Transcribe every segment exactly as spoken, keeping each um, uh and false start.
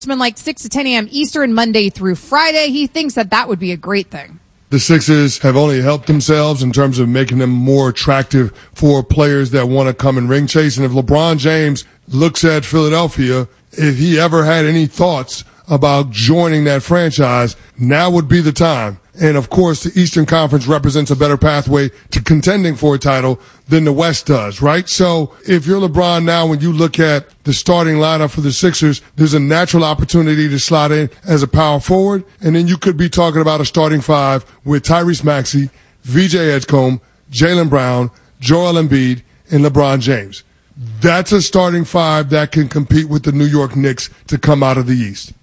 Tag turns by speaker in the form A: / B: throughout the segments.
A: like six to ten a.m. Eastern, Monday through Friday. He thinks that that would be a great thing.
B: The Sixers have only helped themselves in terms of making them more attractive for players that want to come and ring chase. And if LeBron James looks at Philadelphia, if he ever had any thoughts about joining that franchise, now would be the time. And of course, the Eastern Conference represents a better pathway to contending for a title than the West does, right? So if you're LeBron now, when you look at the starting lineup for the Sixers, there's a natural opportunity to slot in as a power forward. And then you could be talking about a starting five with Tyrese Maxey, V J Edgecombe, Jaylen Brown, Joel Embiid, and LeBron James. That's a starting five that can compete with the New York Knicks to come out of the East.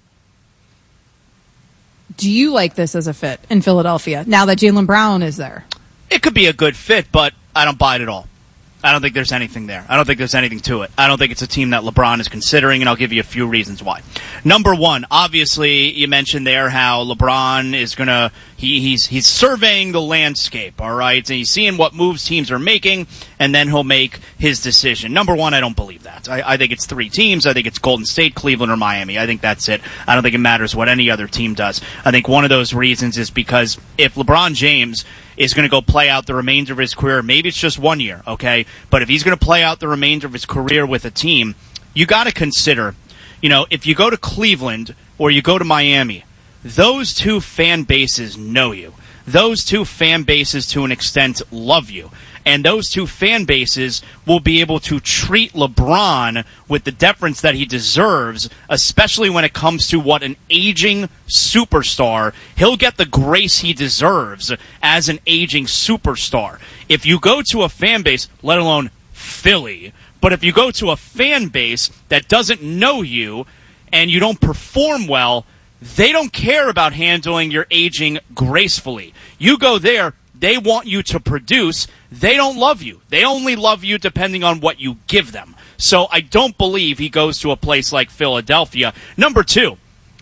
A: Do you like this as a fit in Philadelphia now that Jaylen Brown is there?
C: It could be a good fit, but I don't buy it at all. I don't think there's anything there. I don't think there's anything to it. I don't think it's a team that LeBron is considering, and I'll give you a few reasons why. Number one, obviously, you mentioned there how LeBron is going to he, – he's he's surveying the landscape, all right? And he's seeing what moves teams are making, and then he'll make his decision. Number one, I don't believe that. I, I think it's three teams. I think it's Golden State, Cleveland, or Miami. I think that's it. I don't think it matters what any other team does. I think one of those reasons is because if LeBron James – is going to go play out the remainder of his career. Maybe it's just one year, okay? But if he's going to play out the remainder of his career with a team, you got to consider, you know, if you go to Cleveland or you go to Miami, those two fan bases know you. Those two fan bases, to an extent, love you. And those two fan bases will be able to treat LeBron with the deference that he deserves, especially when it comes to what an aging superstar. He'll get the grace he deserves as an aging superstar. If you go to a fan base, let alone Philly, but if you go to a fan base that doesn't know you and you don't perform well, they don't care about handling your aging gracefully. You go there, they want you to produce. They don't love you. They only love you depending on what you give them. So I don't believe he goes to a place like Philadelphia. Number two,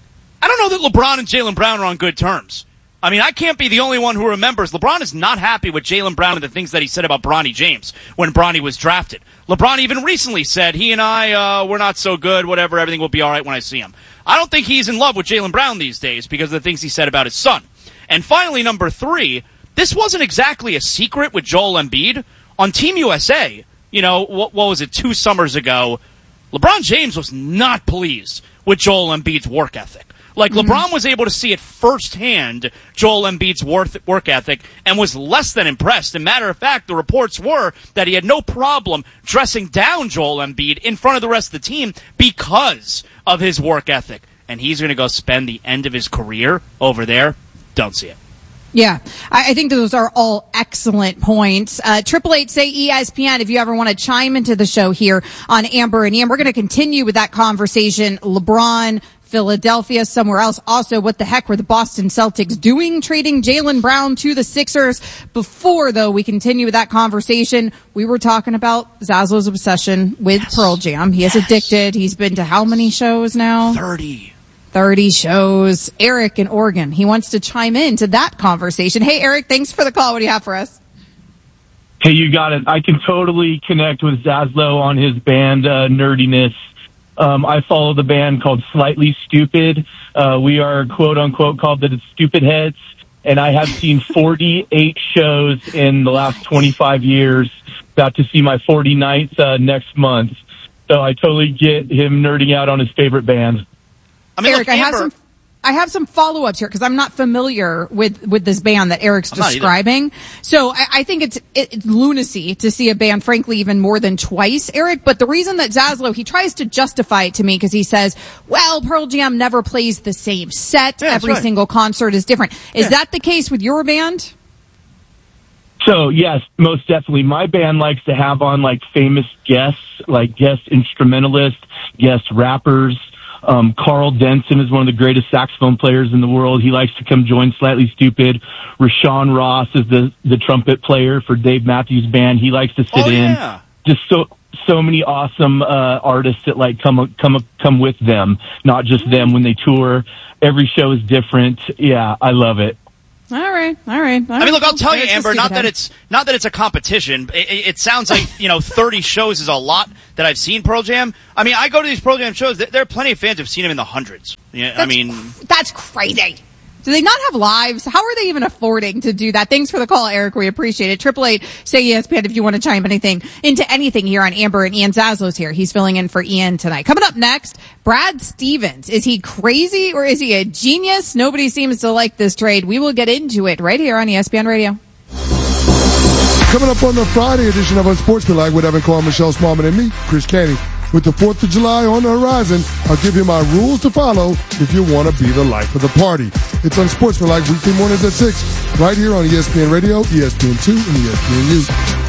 C: I don't know that LeBron and Jaylen Brown are on good terms. I mean, I can't be the only one who remembers LeBron is not happy with Jaylen Brown and the things that he said about Bronny James when Bronny was drafted. LeBron even recently said, he and I, uh, we're not so good, whatever, everything will be all right when I see him. I don't think he's in love with Jaylen Brown these days because of the things he said about his son. And finally, number three, this wasn't exactly a secret with Joel Embiid. On Team U S A, you know, what, what was it, two summers ago, LeBron James was not pleased with Joel Embiid's work ethic. Like, mm-hmm. LeBron was able to see it firsthand, Joel Embiid's work ethic, and was less than impressed. As a matter of fact, the reports were that he had no problem dressing down Joel Embiid in front of the rest of the team because of his work ethic. And he's going to go spend the end of his career over there? Don't see it.
A: Yeah, I think those are all excellent points. Uh, Triple Eight say E S P N if you ever want to chime into the show here on Amber and Ian. We're going to continue with that conversation. LeBron, Philadelphia, somewhere else. Also, what the heck were the Boston Celtics doing trading Jaylen Brown to the Sixers? Before, though, we continue with that conversation, we were talking about Zaslow's obsession with yes. Pearl Jam. He yes. is addicted. He's been to how many shows now?
C: thirty.
A: thirty shows. Eric in Oregon, he wants to chime in to that conversation. Hey, Eric, thanks for the call. What do you have for us?
D: Hey, you got it. I can totally connect with Zaslow on his band uh, nerdiness. Um, I follow the band called Slightly Stupid. Uh, we are, quote unquote, called the Stupid Heads. And I have seen forty-eight shows in the last twenty-five years. About to see my forty-ninth uh, next month. So I totally get him nerding out on his favorite band.
C: I mean,
A: Eric,
C: look,
A: I have
C: Amber,
A: some, I have some follow-ups here because I'm not familiar with, with this band that Eric's
C: I'm
A: describing. So I, I think it's, it, it's lunacy to see a band, frankly, even more than twice, Eric. But the reason that Zaslow, he tries to justify it to me because he says, well, Pearl Jam never plays the same set.
C: Yeah,
A: Every
C: right.
A: single concert is different. Is
C: yeah.
A: that the case with your band?
D: So, yes, most definitely. My band likes to have on, like, famous guests, like guest instrumentalists, guest rappers. Um, Carl Denson is one of the greatest saxophone players in the world. He likes to come join Slightly Stupid. Rashawn Ross is the, the trumpet player for Dave Matthews Band. He likes to sit
C: oh,
D: in.
C: Yeah.
D: Just so so many awesome uh, artists that like come come come with them, not just them when they tour. Every show is different. Yeah, I love it.
A: All right, all right. All
C: I mean, look, I'll
A: right.
C: tell you,
A: It's a
C: Amber, not
A: stupid
C: that
A: head.
C: it's not that it's a competition. It, it, it sounds like, you know, thirty shows is a lot that I've seen Pearl Jam. I mean, I go to these Pearl Jam shows. There, there are plenty of fans who've seen them in the hundreds. Yeah, I
A: That's
C: mean,
A: cr- that's crazy. Do they not have lives? How are they even affording to do that? Thanks for the call, Eric. We appreciate it. Triple eight, say E S P N if you want to chime anything into anything here on Amber, and Ian Zaslow's here. He's filling in for Ian tonight. Coming up next, Brad Stevens. Is he crazy or is he a genius? Nobody seems to like this trade. We will get into it right here on E S P N Radio.
B: Coming up on the Friday edition of Unsportsmanlike with Evan Carr, Michelle Smallman, and me, Chris Canty. With the fourth of July on the horizon, I'll give you my rules to follow if you want to be the life of the party. It's Unsportsmanlike weekday mornings at six, right here on E S P N Radio, E S P N two, and E S P N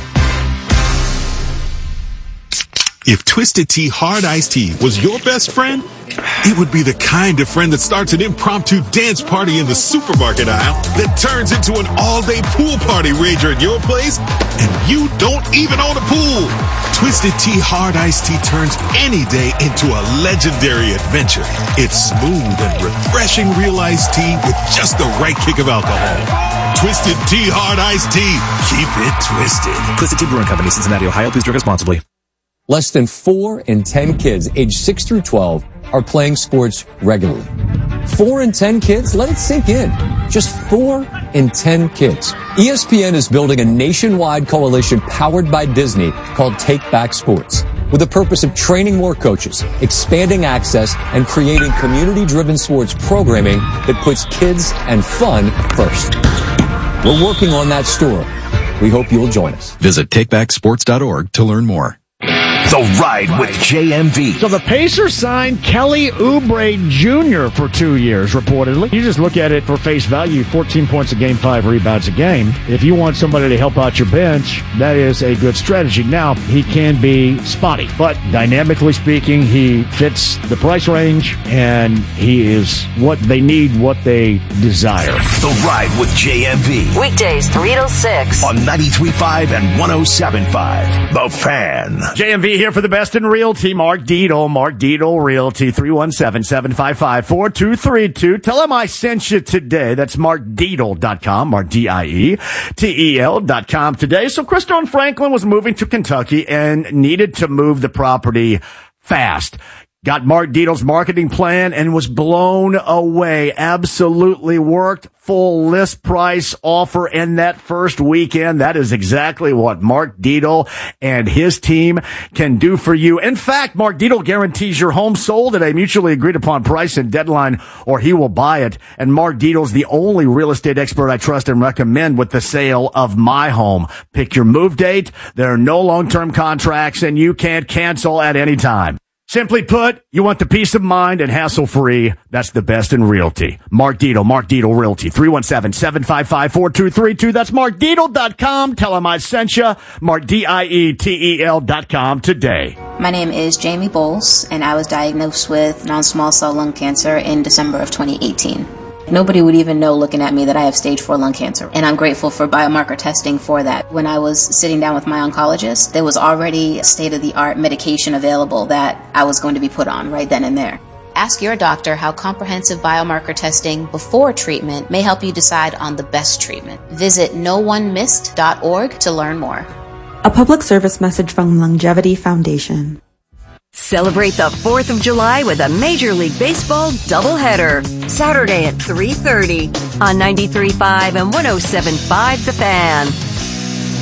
B: U.
E: If Twisted Tea Hard Iced Tea was your best friend, it would be the kind of friend that starts an impromptu dance party in the supermarket aisle that turns into an all-day pool party rager at your place, and you don't even own a pool. Twisted Tea Hard Iced Tea turns any day into a legendary adventure. It's smooth and refreshing real iced tea with just the right kick of alcohol. Twisted Tea Hard Iced Tea. Keep it twisted.
F: Twisted Tea Brewing Company, Cincinnati, Ohio. Please drink responsibly.
G: Less than four in ten kids aged six through twelve are playing sports regularly. Four in ten kids? Let it sink in. Just four in ten kids. E S P N is building a nationwide coalition powered by Disney called Take Back Sports, with the purpose of training more coaches, expanding access, and creating community-driven sports programming that puts kids and fun first. We're working on that story. We hope you'll join us.
F: Visit take back sports dot org to learn more.
H: The Ride with J M V.
I: So the Pacers signed Kelly Oubre Junior for two years, reportedly. You just look at it for face value, fourteen points a game, five rebounds a game. If you want somebody to help out your bench, that is a good strategy. Now, he can be spotty, but dynamically speaking, he fits the price range, and he is what they need, what they desire.
H: The Ride with J M V.
J: Weekdays, three to six.
H: On ninety-three point five and one oh seven point five. The Fan.
I: J M V here for the best in realty. Mark Dietel, Mark Dietel Realty, three one seven, seven five five, four two three two. Tell him I sent you today. That's mark dietel dot com, Mark D I E T E L dot com today. So Crystal Franklin was moving to Kentucky and needed to move the property fast. Got Mark Dietel's marketing plan and was blown away. Absolutely worked. Full list price offer in that first weekend. That is exactly what Mark Dietel and his team can do for you. In fact, Mark Dietel guarantees your home sold at a mutually agreed upon price and deadline, or he will buy it. And Mark Dietel's the only real estate expert I trust and recommend with the sale of my home. Pick your move date. There are no long-term contracts, and you can't cancel at any time. Simply put, you want the peace of mind and hassle-free. That's the best in realty. Mark Dietel, Mark Dietel Realty, three one seven, seven five five, four two three two. That's mark dietel dot com. Tell him I sent you. Mark D I E T E L dot com today.
K: My name is Jamie Bowles, and I was diagnosed with non-small cell lung cancer in December of twenty eighteen. Nobody would even know looking at me that I have stage four lung cancer, and I'm grateful for biomarker testing for that. When I was sitting down with my oncologist, there was already state-of-the-art medication available that I was going to be put on right then and there. Ask your doctor how comprehensive biomarker testing before treatment may help you decide on the best treatment. Visit no one missed dot org to learn more.
L: A public service message from Longevity Foundation.
J: Celebrate the fourth of July with a Major League Baseball doubleheader. Saturday at three thirty on ninety-three point five and one oh seven point five The Fan.